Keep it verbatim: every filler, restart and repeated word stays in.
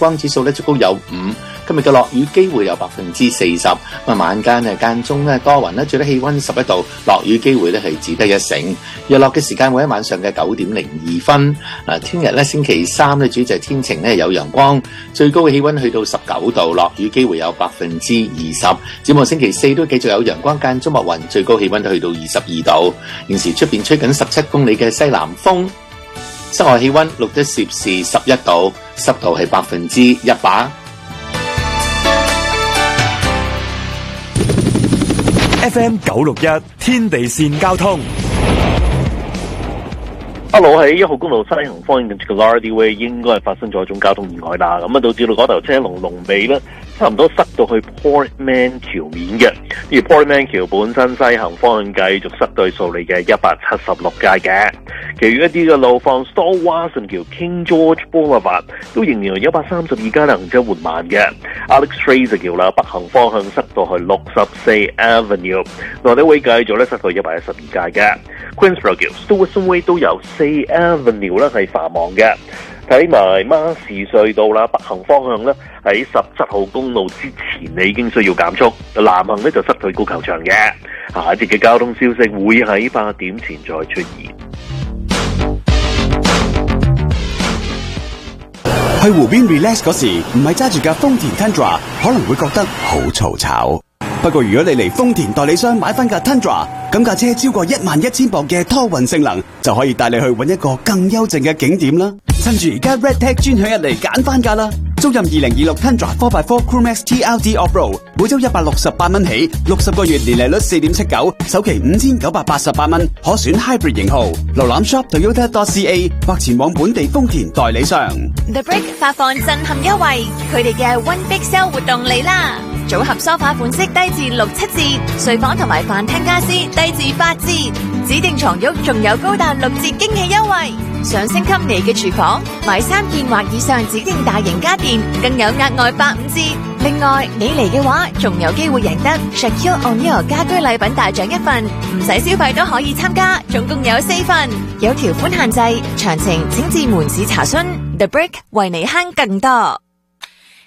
光指數咧最高有五。今日嘅落雨機會有百分之四十。咁啊晚間咧間中咧多雲咧，最低氣溫十一度，落雨機會咧係只得一成。日落嘅時間會喺晚上嘅九點零二分。嗱，聽日咧星期三咧主要就係天晴咧有陽光，最高嘅氣溫去到十九度，落雨機會有百分之二十。展望星期四都繼續有陽光間中密雲，最高氣溫都去到二十二度。現時出邊吹緊十七公里嘅西南風，室外氣溫錄得攝氏十一度，濕度係百分之一百。 F M 九六一天地線交通。 Hello， 喺一號公路西行方向近住個 Lardy Way 應該係發生咗一種交通意外啦，咁啊導致到嗰頭車龍龍尾咧，差唔多塞到去 Portman 橋面嘅。而 Portman 橋本身西行方向繼續塞到去數理嘅一百七十六街嘅。其餘一啲嘅路況 Stall Watson 橋 King George Boulevard 都仍然有一百三十二街行車緩慢嘅。Alex Fraser 橋啦，北行方向塞到去六十四 Avenue， 內地會繼續咧塞到一百一十二街嘅。Queensborough 橋 Stuyvesant Way 都有四 Avenue 咧係繁忙嘅。睇埋馬士隧道啦，北行方向咧喺十七號公路之前你已經需要減速，南行咧就塞去高球場嘅。下一節嘅交通消息會喺八點前再出現。 去湖邊 relax 嗰時，唔係揸住架豐田 Tundra， 可能會覺得好嘈吵。不過如果你嚟豐田代理商買翻架 Tundra， 咁架車超過一萬一千磅嘅拖運性能，就可以帶你去搵一個更幽靜嘅景點啦。趁住而家 Redtech 專享日嚟揀翻架啦！租任二零二六 Tundra 四 by 四 Crewmax T L D Off-Road， 每周一百六十八蚊起，六十個月年利率四點七九，首期五千九百八十八蚊，可選 Hybrid 型號。瀏覽 shop toyota dot c a 或前往本地豐田代理商。 The Brick 發放震撼優惠，佢哋嘅 One Big Sale 活動嚟啦！組合梳化款式低至六七折，睡房同埋飯廳家私低至八折，指定床褥仲有高達六折驚喜優惠。想升級你嘅廚房，買三件或以上指定大型家電，更有額外八五折。另外，你嚟嘅話，仲有機會贏得 Shaquille O'Neal 家居禮品大獎一份，唔使消費都可以參加，總共有四份，有條款限制，詳情請至門市查詢。The Brick 為你慳更多。